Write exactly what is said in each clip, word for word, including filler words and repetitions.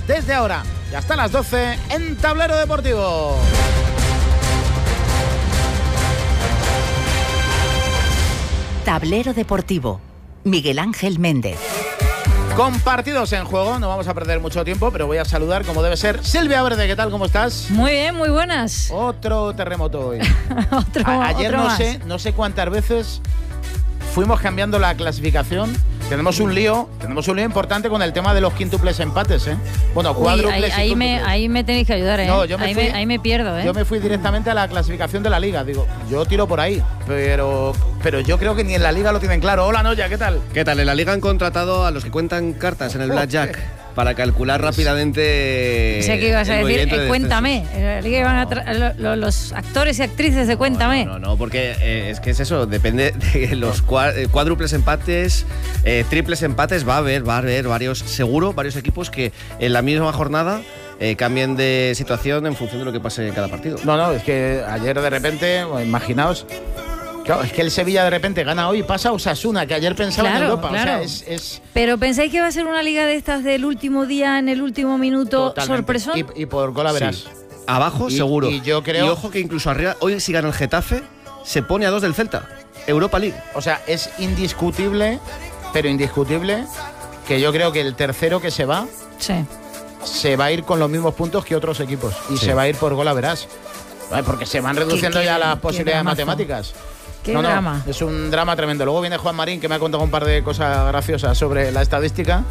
desde ahora y hasta las doce en Tablero Deportivo. Tablero Deportivo, Miguel Ángel Méndez. Con partidos en juego, no vamos a perder mucho tiempo, pero voy a saludar como debe ser. Silvia Verde, ¿qué tal? ¿Cómo estás? Muy bien, muy buenas. Otro terremoto hoy. otro, a ayer otro no más. sé, no sé cuántas veces fuimos cambiando la clasificación. Tenemos un lío, tenemos un lío importante con el tema de los quíntuples empates, ¿eh? Bueno, cuádruples. Ahí, ahí, me, ahí me tenéis que ayudar, ¿eh? No, yo me ahí, fui, me, ahí me pierdo, ¿eh? Yo me fui directamente a la clasificación de la Liga. Digo, yo tiro por ahí, pero, pero yo creo que ni en la Liga lo tienen claro. Hola, Noya, ¿qué tal? ¿Qué tal? En la Liga han contratado a los que cuentan cartas en el Blackjack para calcular rápidamente. Sé que ibas a el decir, movimiento eh, de cuéntame. En la Liga iban a tra- lo, lo, los actores y actrices de Cuéntame. No, no, no, porque eh, es que es eso, depende de los cua- eh, cuádruples empates, eh, triples empates, va a haber, va a haber varios, seguro, varios equipos que en la misma jornada eh, cambien de situación en función de lo que pase en cada partido. No, no, es que ayer de repente, bueno, imaginaos. Claro, es que el Sevilla de repente gana hoy y pasa a Osasuna, que ayer pensaba Claro, en Europa. claro. O sea, es, es Pero ¿pensáis que va a ser una liga de estas del último día, en el último minuto, totalmente. sorpresón? Y, y por gol a verás. Sí. Abajo, Y- seguro. y yo creo- Y ojo que incluso arriba, hoy si gana el Getafe, se pone a dos del Celta. Europa League. O sea, es indiscutible, pero indiscutible, que yo creo que el tercero que se va, Sí. se va a ir con los mismos puntos que otros equipos. Y Sí. se va a ir por gol a verás. Vale, porque se van reduciendo Qué- ya qué- las qué posibilidades dramazo. matemáticas. Qué no, no, drama. es un drama tremendo. Luego viene Juan Marín, que me ha contado un par de cosas graciosas sobre la estadística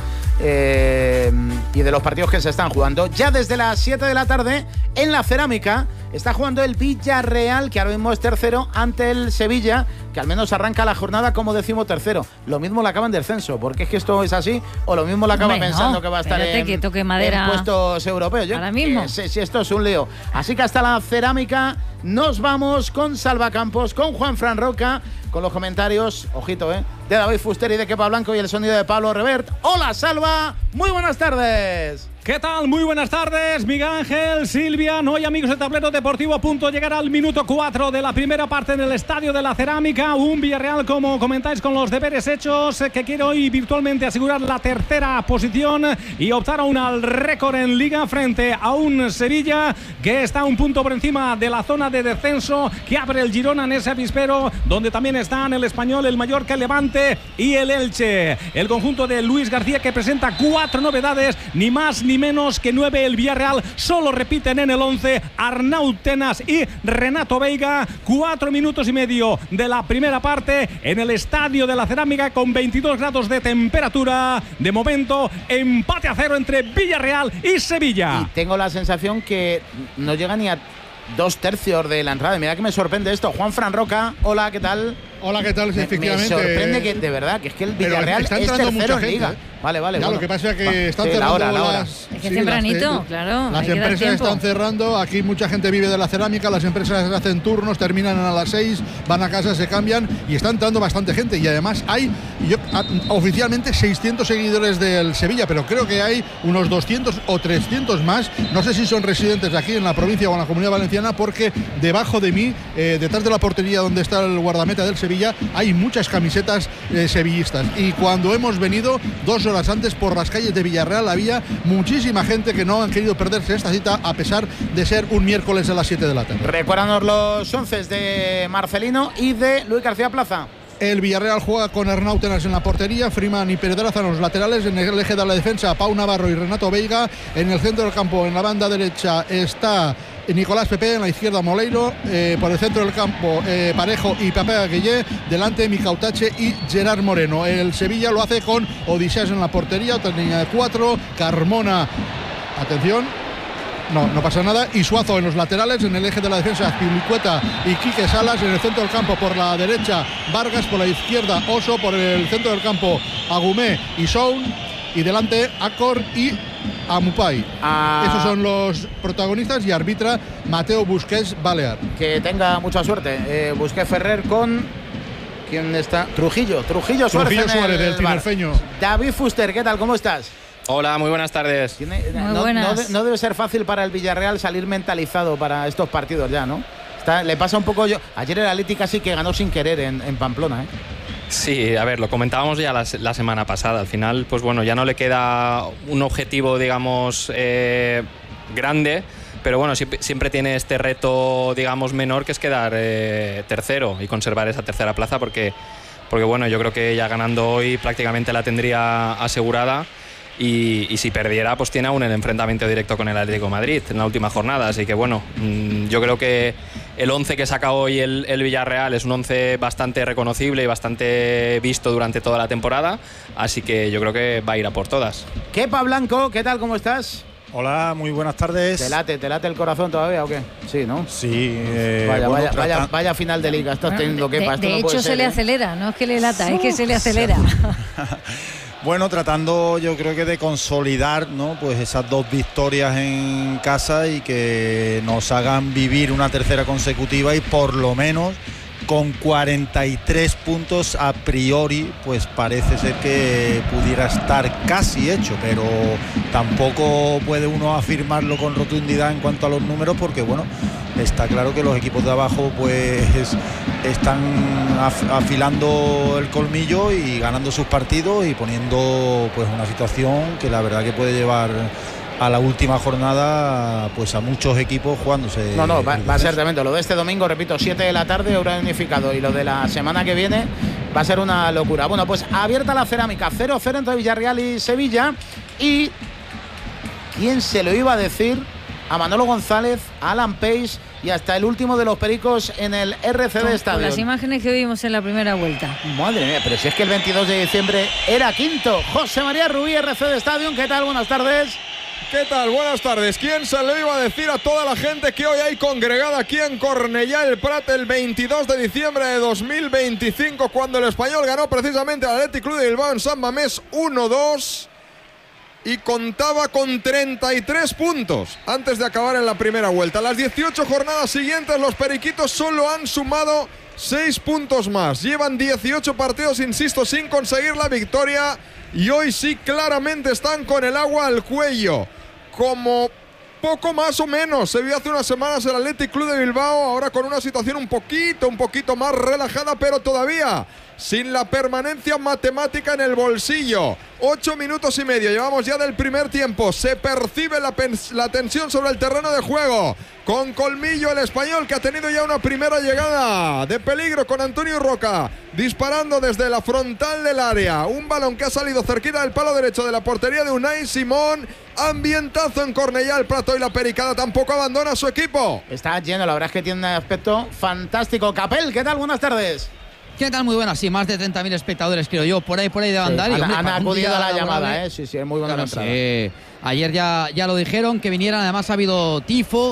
eh, y de los partidos que se están jugando. Ya desde las siete de la tarde, en la Cerámica, está jugando el Villarreal, que ahora mismo es tercero, ante el Sevilla, que al menos arranca la jornada como decimotercero. Lo mismo la acaban del censo, porque es que esto es así, o lo mismo la acaba Hombre, no, pensando que va a estar espérate en, que toque madera en puestos europeos. Yo, ahora mismo. que sé si esto es un lío. Así que hasta la Cerámica nos vamos con Salva Campos, con Juan Fran Roca, con los comentarios, ojito, ¿eh?, de David Fuster y de Kepa Blanco y el sonido de Pablo Revert. Hola, Salva, muy buenas tardes. ¿Qué tal? Muy buenas tardes, Miguel Ángel, Silvia, no, y amigos de Tablero Deportivo, a punto de llegar al minuto cuatro de la primera parte en el Estadio de la Cerámica. Un Villarreal, como comentáis, con los deberes hechos, que quiere hoy virtualmente asegurar la tercera posición y optar aún al récord en Liga frente a un Sevilla que está un punto por encima de la zona de descenso, que abre el Girona en ese avispero, donde también están el Español, el Mallorca, el Levante y el Elche. El conjunto de Luis García, que presenta cuatro novedades, ni más ni menos que nueve. El Villarreal solo repiten en el once Arnau Tenas y Renato Veiga. Cuatro minutos y medio de la primera parte en el Estadio de la Cerámica, con veintidós grados de temperatura. De momento, empate a cero entre Villarreal y Sevilla. Y tengo la sensación que no llega ni a dos tercios de la entrada. Mira que me sorprende esto. Juan Fran Roca, hola, ¿qué tal? Hola, ¿qué tal? Sí, Me, me efectivamente. sorprende que, de verdad, que es que el Pero Villarreal está es entrando tercero mucha en Liga. gente, ¿eh? Vale, vale. Ya, bueno. lo que pasa es que Va, están sí, cerrando la hora, la hora. las... Es que sí, tempranito, las, claro. Las hay que dar empresas tiempo. están cerrando. Aquí mucha gente vive de la cerámica. Las empresas hacen turnos, terminan a las seis, van a casa, se cambian y está entrando bastante gente. Y además hay, yo, a, oficialmente, seiscientos seguidores del Sevilla, pero creo que hay unos doscientos o trescientos más. No sé si son residentes aquí en la provincia o en la Comunidad Valenciana, porque debajo de mí, eh, detrás de la portería donde está el guardameta del Sevilla, hay muchas camisetas eh, sevillistas. Y cuando hemos venido dos horas antes por las calles de Villarreal, había muchísima gente que no han querido perderse esta cita, a pesar de ser un miércoles a las siete de la tarde. Recuérdanos los once de Marcelino y de Luis García Plaza. El Villarreal juega con Arnau Tenas en la portería, Freeman y Pedraza en los laterales, en el eje de la defensa Pau Navarro y Renato Veiga, en el centro del campo, en la banda derecha, está Nicolás Pepe, en la izquierda Moleiro, eh, por el centro del campo eh, Parejo y Pepe Aguillé, delante Micautache y Gerard Moreno. El Sevilla lo hace con Odiseas en la portería, otra línea de cuatro, Carmona, atención, no, no pasa nada, y Suazo en los laterales, en el eje de la defensa Pilicueta y Quique Salas, en el centro del campo por la derecha Vargas, por la izquierda Oso, por el centro del campo Agumé y Soun, y delante Acor y Amupai. Ah. Esos son los protagonistas y arbitra Mateo Busquets Balear. Que tenga mucha suerte. Eh, Busquets Ferrer con... ¿Quién está? Trujillo. Trujillo Suárez. Trujillo en el Suárez, del bar. tinerfeño. David Fuster, ¿qué tal? ¿Cómo estás? Hola, muy buenas tardes. Tiene, Muy no, buenas. no de- no debe ser fácil para el Villarreal salir mentalizado para estos partidos ya, ¿no? Está, le pasa un poco yo. Ayer el Atleti casi que ganó sin querer en, en Pamplona, ¿eh? Sí, a ver, lo comentábamos ya la, la semana pasada. Al final, pues bueno, ya no le queda un objetivo, digamos, eh, grande, pero bueno, siempre, siempre tiene este reto, digamos, menor, que es quedar eh, tercero y conservar esa tercera plaza, porque, porque bueno, yo creo que ya ganando hoy prácticamente la tendría asegurada. Y, y si perdiera, pues tiene aún el enfrentamiento directo con el Atlético de Madrid en la última jornada. Así que bueno, yo creo que el once que saca hoy el, el Villarreal es un once bastante reconocible y bastante visto durante toda la temporada. Así que yo creo que va a ir a por todas. Kepa Blanco, ¿qué tal? ¿Cómo estás? Hola, muy buenas tardes. ¿Te late, te late el corazón todavía o qué? Sí, ¿no? Sí. Eh, vaya, bueno, vaya, vaya, vaya final de liga. Estás teniendo Kepa. De, de no hecho, puede se ser, le ¿eh? acelera, no es que le lata, es que se le acelera. Bueno, tratando yo creo que de consolidar, ¿no?, pues esas dos victorias en casa y que nos hagan vivir una tercera consecutiva y por lo menos con cuarenta y tres puntos a priori, pues parece ser que pudiera estar casi hecho, pero tampoco puede uno afirmarlo con rotundidad en cuanto a los números, porque bueno, está claro que los equipos de abajo pues están afilando el colmillo y ganando sus partidos y poniendo pues una situación que la verdad que puede llevar a la última jornada pues a muchos equipos jugándose. No, no, va, va a ser tremendo. Lo de este domingo, repito, siete de la tarde, hora unificado, y lo de la semana que viene va a ser una locura. Bueno, pues abierta la cerámica, cero cero entre Villarreal y Sevilla. Y ¿quién se lo iba a decir? A Manolo González, a Alan Pace y hasta el último de los pericos en el R C D Stadium. Las imágenes que vimos en la primera vuelta. Madre mía, pero si es que el veintidós de diciembre era quinto. José María Rubí, R C D Stadium, ¿qué tal? Buenas tardes. ¿Qué tal? Buenas tardes. ¿Quién se lo iba a decir a toda la gente que hoy hay congregada aquí en Cornellá el Prat el veintidós de diciembre de dos mil veinticinco, cuando el Español ganó precisamente al Athletic Club de Bilbao en San Mamés uno dos y contaba con treinta y tres puntos antes de acabar en la primera vuelta? Las dieciocho jornadas siguientes los periquitos solo han sumado seis puntos más. Llevan dieciocho partidos, insisto, sin conseguir la victoria y hoy sí claramente están con el agua al cuello. Como poco más o menos se vio hace unas semanas el Athletic Club de Bilbao, ahora con una situación un poquito, un poquito más relajada, pero todavía sin la permanencia matemática en el bolsillo. Ocho minutos y medio llevamos ya del primer tiempo. Se percibe la, la tensión sobre el terreno de juego. Con colmillo el Español, que ha tenido ya una primera llegada de peligro con Antonio Roca disparando desde la frontal del área. Un balón que ha salido cerquita del palo derecho de la portería de Unai Simón. Ambientazo en Cornellá, el Prato, y la Pericada tampoco abandona a su equipo. Está lleno, la verdad es que tiene un aspecto fantástico. Capel, ¿qué tal? Buenas tardes. ¿Qué tal? Muy buenas, sí, más de treinta mil espectadores, creo yo, por ahí, por ahí de andar. Sí, y, han, hombre, han acudido a la laborable, llamada, ¿eh? Sí, sí, es muy buena claro, la entrada. Sí. Ayer ya, ya lo dijeron, que vinieran, además ha habido tifo,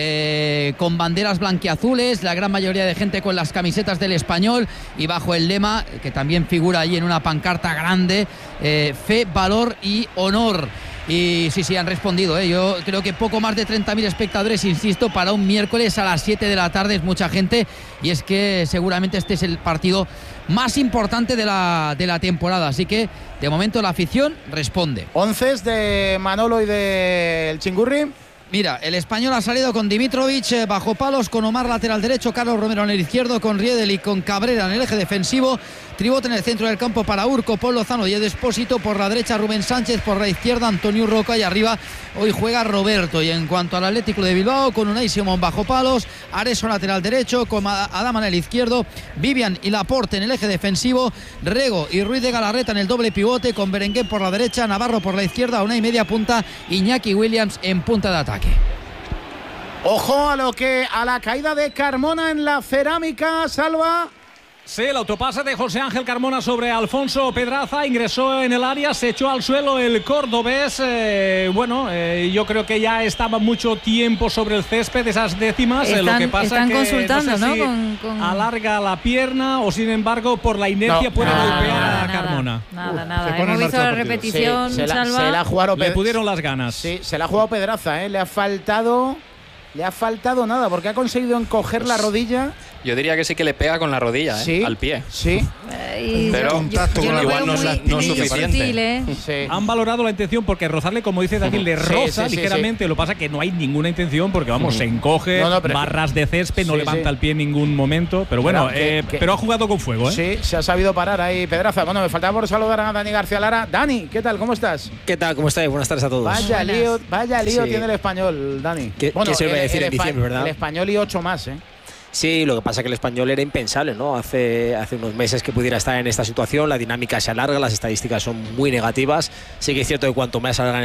eh, con banderas blanquiazules, la gran mayoría de gente con las camisetas del Español y bajo el lema, que también figura ahí en una pancarta grande, eh, fe, valor y honor. Y sí, sí, han respondido, ¿eh? Yo creo que poco más de treinta mil espectadores, insisto, para un miércoles a las siete de la tarde es mucha gente, y es que seguramente este es el partido más importante de la, de la temporada, así que de momento la afición responde. Onces de Manolo y del Chingurri. Mira, el Español ha salido con Dimitrovic eh, bajo palos, con Omar lateral derecho, Carlos Romero en el izquierdo, con Riedel y con Cabrera en el eje defensivo, Tribot en el centro del campo para Urco, Paul Lozano y Ed Espósito, por la derecha Rubén Sánchez, por la izquierda Antonio Roca, y arriba hoy juega Roberto. Y en cuanto al Atlético de Bilbao, con Unai Simón bajo palos, Areso lateral derecho, con Adama en el izquierdo, Vivian y Laporte en el eje defensivo, Rego y Ruiz de Galarreta en el doble pivote, con Berenguer por la derecha, Navarro por la izquierda, Unai media punta, Iñaki Williams en punta de ataque. Ojo a lo que a la caída de Carmona en la cerámica, Salva. Sí, el autopase de José Ángel Carmona sobre Alfonso Pedraza, ingresó en el área, se echó al suelo el cordobés. Eh, bueno, eh, yo creo que ya estaba mucho tiempo sobre el césped, esas décimas. Están, eh, lo que pasa están que consultando, no sé ¿no? si Con, con... alarga la pierna o sin embargo por la inercia no, puede nada, golpear nada, a Carmona. Nada, Uf, nada. se pone en Hemos visto marcha la el partido. repetición, Sí, se, la, Salva. se la ha jugado Le pudieron las ganas. Sí, se la ha jugado Pedraza, ¿eh? Le ha faltado, le ha faltado nada, porque ha conseguido encoger la rodilla. Yo diría que sí que le pega con la rodilla, ¿eh? Sí, al pie. Sí. y pero yo, contacto yo con lo igual veo no es muy, la- no es muy suficiente. sutil, ¿eh? Sí. Han valorado la intención porque rozarle, como dice David, le Sí, roza sí, sí, ligeramente. Lo que pasa es que no hay ninguna intención porque, vamos, se encoge, No, no, pero- barras de césped, no Sí, levanta sí. el pie en ningún momento. Pero bueno, Bueno, que- eh, que- pero ha jugado con fuego, ¿eh? Sí, se ha sabido parar ahí Pedraza. Bueno, me faltaba por saludar a Dani García Lara. Dani, ¿qué tal? ¿Cómo estás? ¿Qué tal? ¿Cómo estáis? Buenas tardes a todos. Vaya Buenas. lío, vaya lío Sí. tiene el español, Dani. ¿Qué- qué se iba a el- decir el en espa- diciembre, verdad? El español y ocho más, ¿eh? Sí, lo que pasa es que el español era impensable, ¿no? Hace, hace unos meses que pudiera estar en esta situación, la dinámica se alarga, las estadísticas son muy negativas. Sí que es cierto que cuanto más salgan